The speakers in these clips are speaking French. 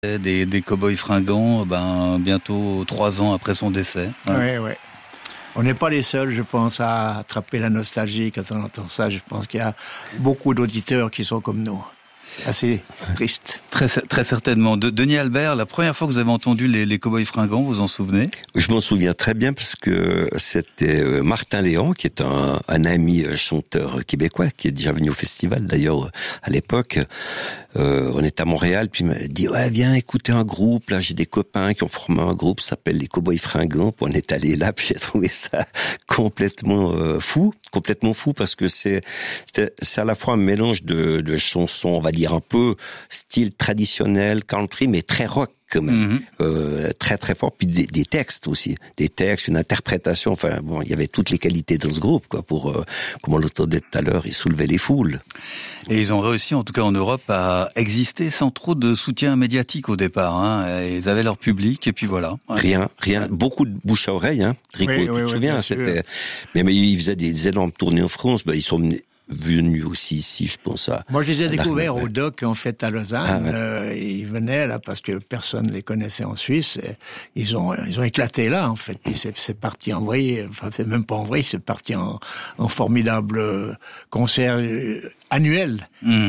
des cow-boys fringants, bientôt 3 ans après son décès. Ouais. On n'est pas les seuls, je pense, à attraper la nostalgie quand on entend ça. Je pense qu'il y a beaucoup d'auditeurs qui sont comme nous. Assez triste. Très certainement. Denis Albert, la première fois que vous avez entendu les cow-boys fringants, vous en souvenez? Je m'en souviens très bien parce que c'était Martin Léon, qui est un ami chanteur québécois, qui est déjà venu au festival d'ailleurs à l'époque. On est à Montréal, puis il m'a dit « Ouais, viens écouter un groupe, là j'ai des copains qui ont formé un groupe, ça s'appelle les Cow-Boys Fringants », puis on est allé là, puis j'ai trouvé ça complètement fou parce que c'est à la fois un mélange de chansons, on va dire un peu style traditionnel, country, mais très rock quand même, très très fort, puis des textes aussi, une interprétation, enfin bon, il y avait toutes les qualités dans ce groupe, quoi, pour, comme on l'entendait tout à l'heure, ils soulevaient les foules. Et ils ont réussi, en tout cas en Europe, à exister sans trop de soutien médiatique au départ, hein. Ils avaient leur public, et puis voilà. Ouais. Rien, beaucoup de bouche à oreille, hein. Rico, tu te souviens, c'était, mais ils faisaient des énormes tournées en France, ils sont venus aussi ici, je pense à... Moi, je les ai découverts au Doc, en fait, à Lausanne. Ils venaient là parce que personne ne les connaissait en Suisse. Ils ont éclaté là, en fait. Puis c'est parti en vrille. Enfin, c'est même pas en vrille, c'est parti en formidable concert annuel.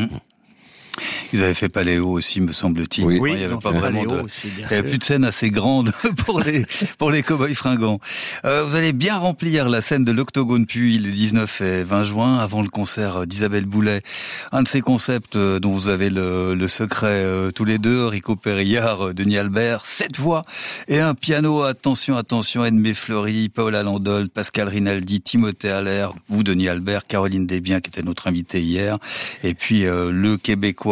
Ils avaient fait Paléo aussi, me semble-t-il. Oui, il y avait pas vraiment il y avait plus de scène assez grande pour les cow-boys fringants. Vous allez bien remplir la scène de l'Octogone Puy les 19 et 20 juin avant le concert d'Isabelle Boulet. Un de ces concepts dont vous avez le secret tous les deux, Rico Périllard, Denis Albert, 7 voix et un piano. Attention, Edmé Fleury, Paul Alandolt, Pascal Rinaldi, Timothée Allaire, vous Denis Albert, Caroline Desbiens qui était notre invitée hier, et puis le Québécois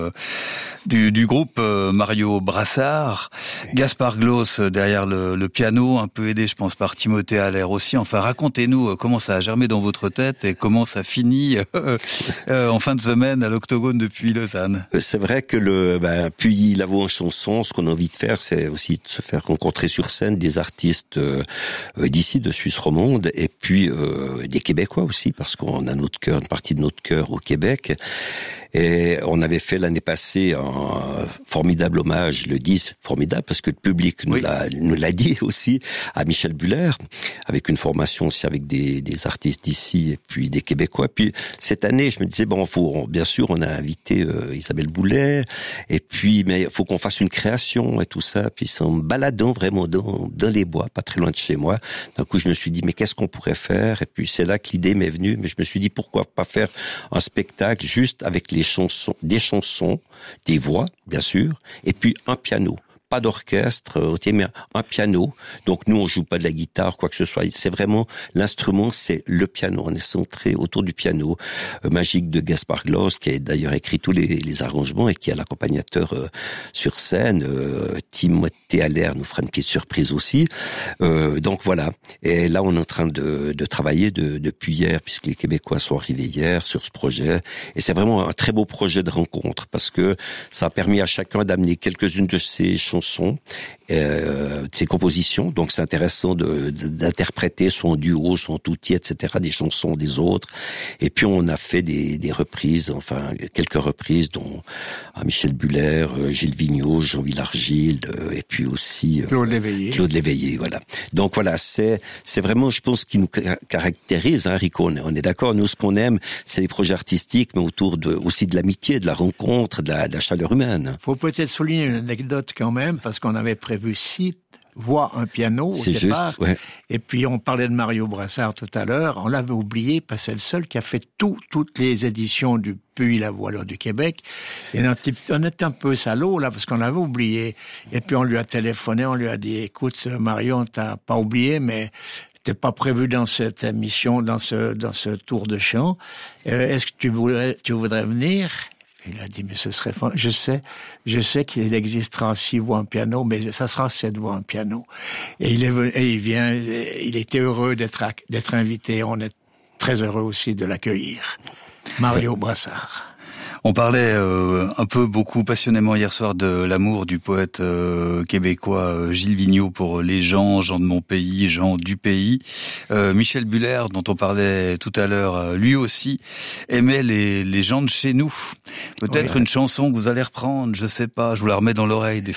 du groupe Mario Brassard, Gaspard Gloss derrière le piano, un peu aidé je pense par Timothée Allaire aussi. Enfin, racontez-nous comment ça a germé dans votre tête et comment ça finit en fin de semaine à l'Octogone depuis Lausanne. C'est vrai que puis la voix en chanson, ce qu'on a envie de faire, c'est aussi de se faire rencontrer sur scène des artistes d'ici, de Suisse romande, et puis des Québécois aussi, parce qu'on a une partie de notre cœur au Québec. Et on avait fait l'année passée un formidable hommage, le 10, formidable, parce que le public nous l'a dit aussi, à Michel Buller, avec une formation aussi avec des artistes d'ici et puis des Québécois. Puis cette année, je me disais, bien sûr, on a invité Isabelle Boulet, et puis, mais il faut qu'on fasse une création et tout ça. Puis c'est en me baladant vraiment dans les bois, pas très loin de chez moi. D'un coup, je me suis dit, mais qu'est-ce qu'on pourrait faire? Et puis c'est là que l'idée m'est venue, mais je me suis dit, pourquoi pas faire un spectacle juste avec des chansons, des voix, bien sûr, et puis un piano. Pas d'orchestre, mais un piano. Donc nous, on joue pas de la guitare, quoi que ce soit. C'est vraiment, l'instrument, c'est le piano. On est centré autour du piano magique de Gaspard Gloss, qui a d'ailleurs écrit tous les arrangements et qui est l'accompagnateur sur scène. Timothée Allaire nous fera une petite surprise aussi. Donc voilà. Et là, on est en train de travailler depuis hier, puisque les Québécois sont arrivés hier sur ce projet. Et c'est vraiment un très beau projet de rencontre, parce que ça a permis à chacun d'amener quelques-unes de ses chansons, de ses compositions. Donc c'est intéressant d'interpréter soit en duo, soit en tout-tiers, etc., des chansons des autres. Et puis on a fait des reprises, enfin quelques reprises, dont Michel Buller, Gilles Vigneault, Jean Villard-Gilles, et puis aussi Claude Léveillé, voilà. Donc voilà, c'est vraiment, je pense, ce qui nous caractérise, hein, Rico. On est d'accord. Nous, ce qu'on aime, c'est les projets artistiques, mais autour aussi de l'amitié, de la rencontre, de la chaleur humaine. Faut peut-être souligner une anecdote quand même, parce qu'on avait prévu 6 voix, un piano au départ. Juste, ouais. Et puis on parlait de Mario Brassard tout à l'heure, on l'avait oublié parce que c'est le seul qui a fait toutes les éditions du Puy la voix du Québec. Et on était un peu salaud là parce qu'on l'avait oublié. Et puis on lui a téléphoné, on lui a dit, écoute Mario, on t'a pas oublié, mais t'es pas prévu dans cette émission, dans ce tour de chant. Est-ce que tu voudrais venir? Il a dit, mais ce serait fun. Je sais qu'il existera 6 voix en piano, mais ça sera 7 voix en piano. Et il vient, il était heureux d'être invité. On est très heureux aussi de l'accueillir. Mario Brassard. On parlait un peu, beaucoup, passionnément hier soir de l'amour du poète québécois Gilles Vigneault pour les gens de mon pays, gens du pays. Michel Buller, dont on parlait tout à l'heure, lui aussi aimait les gens de chez nous. Peut-être une chanson que vous allez reprendre, je sais pas, je vous la remets dans l'oreille des